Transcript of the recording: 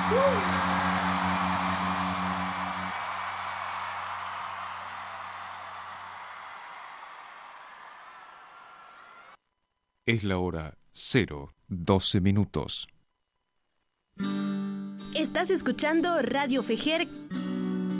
Es la hora 0:12. Estás escuchando Radio Fejer